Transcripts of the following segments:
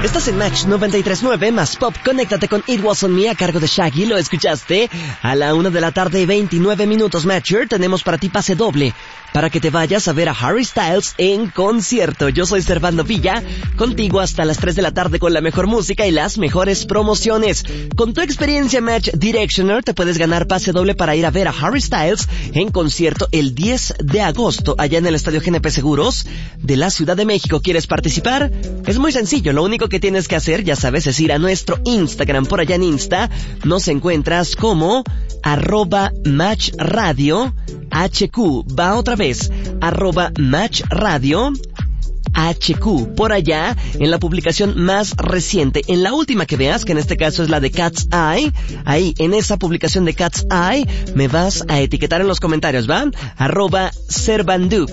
Estás en Match 93.9 más Pop. Conéctate con It Wasn't Me a cargo de Shaggy. ¿Lo escuchaste? A la 1 de la tarde y 29 minutos, Matcher. Tenemos para ti pase doble para que te vayas a ver a Harry Styles en concierto. Yo soy Servando Villa, contigo hasta las 3 de la tarde con la mejor música y las mejores promociones. Con tu experiencia Match Directioner te puedes ganar pase doble para ir a ver a Harry Styles en concierto el 10 de agosto allá en el Estadio GNP Seguros de la Ciudad de México. ¿Quieres participar? Es muy sencillo, lo único que tienes que hacer, ya sabes, es ir a nuestro Instagram. Por allá en Insta nos encuentras como @matchradio HQ. Va otra vez, @matchradio HQ. Por allá, en la publicación más reciente, en la última que veas, que en este caso es la de Cat's Eye, ahí, en esa publicación de Cat's Eye, me vas a etiquetar en los comentarios, ¿va? @Servandup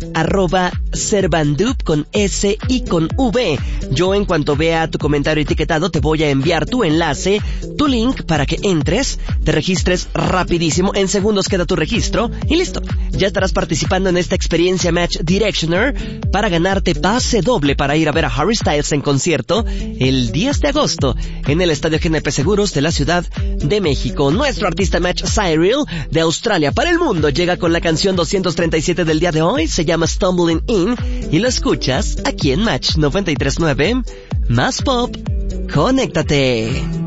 con S y con V. Yo en cuanto vea tu comentario etiquetado te voy a enviar tu enlace, tu link para que entres, te registres rapidísimo, en segundos queda tu registro y listo. Ya estarás participando en esta experiencia Match Directioner para ganarte pase doble para ir a ver a Harry Styles en concierto el 10 de agosto en el Estadio GNP Seguros de la Ciudad de México. Nuestro artista Match Cyril de Australia para el mundo llega con la canción 237 del día de hoy, se llama Stumbling In y lo escuchas aquí en Match 93.9 más Pop. Conéctate.